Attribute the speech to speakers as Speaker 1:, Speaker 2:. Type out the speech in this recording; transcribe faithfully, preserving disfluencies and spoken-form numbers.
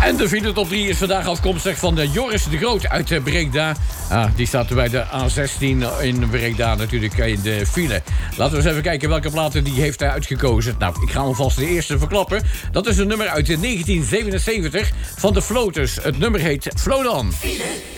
Speaker 1: En de file top drie is vandaag afkomstig van de Joris de Groot uit eh, Breda. Ah, die staat bij de A zestien in Breda natuurlijk in de file. Laten we eens even kijken welke platen die heeft hij uitgekozen. Nou, ik ga alvast de eerste verklappen. Dat is een nummer uit negentien zevenenzeventig van de Floaters. Het nummer heet Float On.